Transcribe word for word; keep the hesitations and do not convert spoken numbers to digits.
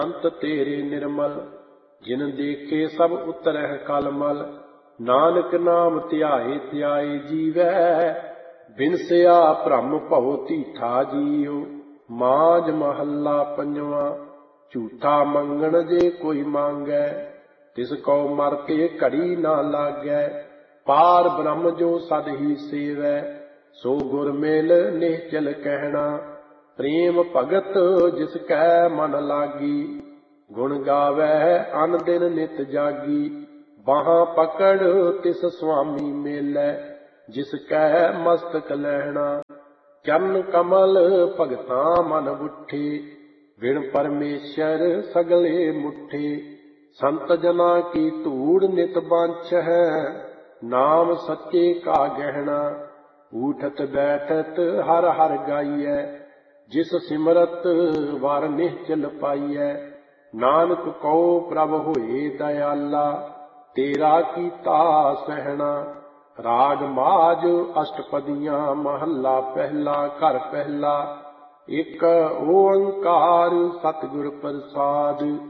अंत तेरे निर्मल, जिन देखे सब उतरह कलमल। नानक नाम ध्याए ध्याए जीवै, बिनसिया भ्रम भव तीठा जियो। माज महला पंजवा। झूठा मंगण जे कोई मांगै, तिस को मरते घड़ी ना लागै। पार ब्रह्म जो सद ही सेवै, सो गुर मेल निश्चल कहना। प्रेम भगत जिस कै मन लागी, गुण गावै अन दिन नित जागी। बाहां पकड़ तिस स्वामी मेलै, जिस कै मस्तक लहना। चरण कमल भगतां मन बुठे, बिन परमेश्वर सगले मुठे। संत जना की धूड़ नित बांछ है, नाम सच्चे का गहना। उठत बैठत हर हर गाइयै, जिस सिमरत वर निश्चल पाइयै। नानक कहो प्रभ होए दयाला, तेरा कीता सहना। राग माज अष्टपदियां महला पहला। घर पहला। एक ओंकार सतगुर प्रसाद।